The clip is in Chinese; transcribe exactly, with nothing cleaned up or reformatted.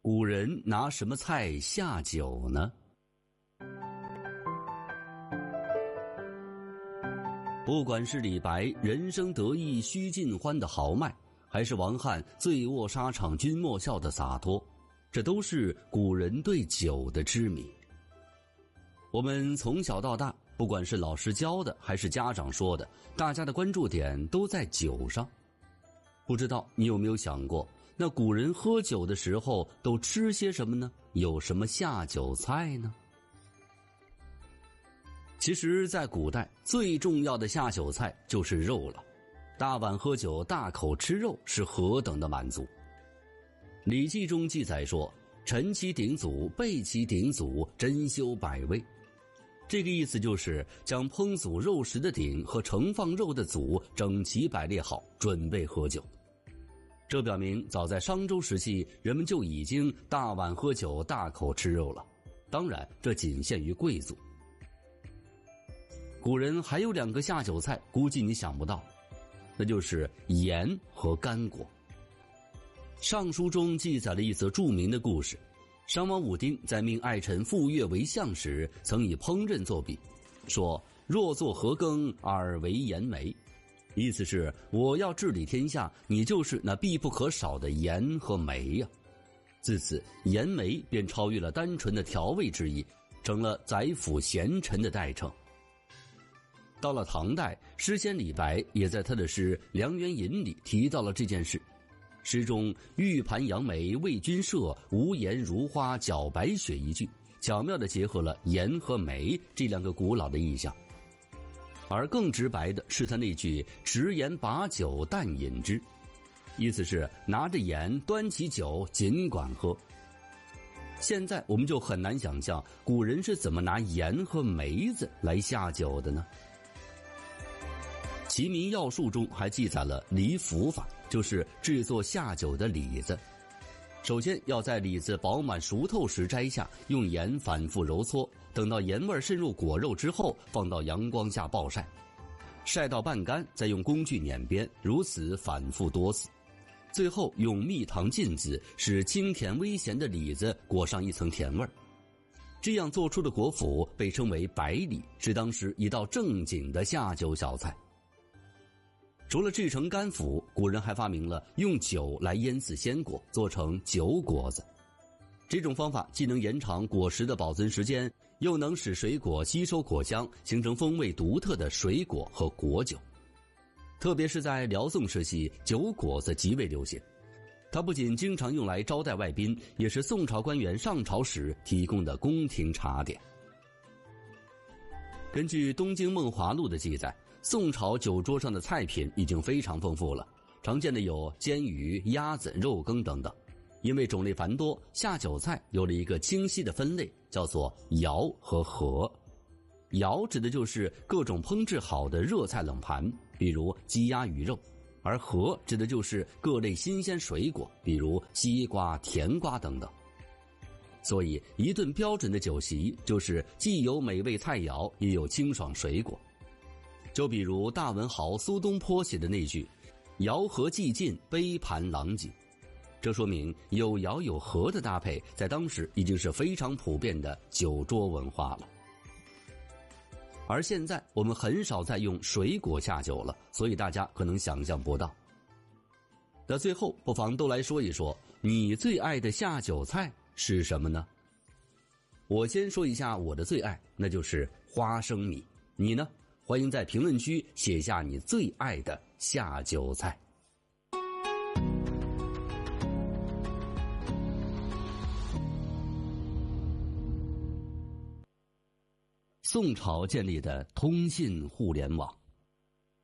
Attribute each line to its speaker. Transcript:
Speaker 1: 古人拿什么菜下酒呢？不管是李白人生得意须尽欢的豪迈，还是王翰醉卧沙场君莫笑的洒脱，这都是古人对酒的痴迷。我们从小到大，不管是老师教的还是家长说的，大家的关注点都在酒上。不知道你有没有想过，那古人喝酒的时候都吃些什么呢？有什么下酒菜呢？其实在古代最重要的下酒菜就是肉了，大碗喝酒大口吃肉是何等的满足。礼记中记载说，陈其鼎足，备其鼎足，珍馐百味。这个意思就是将烹煮肉食的鼎和盛放肉的足整齐摆列好，准备喝酒。这表明早在商周时期，人们就已经大碗喝酒大口吃肉了，当然这仅限于贵族。古人还有两个下酒菜，估计你想不到，那就是盐和干果。尚书中记载了一则著名的故事，商王武丁在命爱臣傅说为相时，曾以烹饪作比，说若作何羹，尔为盐梅。意思是我要治理天下，你就是那必不可少的盐和煤呀、啊。自此盐煤便超越了单纯的调味之意，成了宰辅贤臣的代称。到了唐代，诗仙李白也在他的诗《梁园吟》里提到了这件事。诗中玉盘杨梅为君设，无盐如花搅白雪一句，巧妙地结合了盐和煤这两个古老的意象。而更直白的是他那句持盐把酒但饮之，意思是拿着盐端起酒尽管喝。现在我们就很难想象古人是怎么拿盐和梅子来下酒的呢？齐民要术中还记载了离服法，就是制作下酒的李子。首先要在李子饱满熟透时摘下，用盐反复揉搓，等到盐味渗入果肉之后，放到阳光下暴晒，晒到半干，再用工具碾边，如此反复多次。最后用蜜糖浸渍，使清甜微咸的李子裹上一层甜味。这样做出的果脯被称为百里，是当时一道正经的下酒小菜。除了制成干腐，古人还发明了用酒来腌制鲜果，做成酒果子。这种方法既能延长果实的保存时间，又能使水果吸收果香，形成风味独特的水果和果酒。特别是在辽宋时期，酒果子极为流行。它不仅经常用来招待外宾，也是宋朝官员上朝时提供的宫廷茶点。根据《东京梦华录》的记载，宋朝酒桌上的菜品已经非常丰富了，常见的有煎鱼、鸭子、肉羹等等。因为种类繁多，下酒菜有了一个清晰的分类，叫做肴和合。肴指的就是各种烹制好的热菜冷盘，比如鸡鸭鱼肉，而合指的就是各类新鲜水果，比如西瓜、甜瓜等等。所以一顿标准的酒席就是既有美味菜肴，也有清爽水果。就比如大文豪苏东坡写的那句肴和既尽，杯盘狼藉，这说明有肴有合的搭配在当时已经是非常普遍的酒桌文化了。而现在我们很少再用水果下酒了，所以大家可能想象不到。那最后不妨都来说一说你最爱的下酒菜是什么呢？我先说一下我的最爱，那就是花生米。你呢？欢迎在评论区写下你最爱的下酒菜。宋朝建立的通信互联网。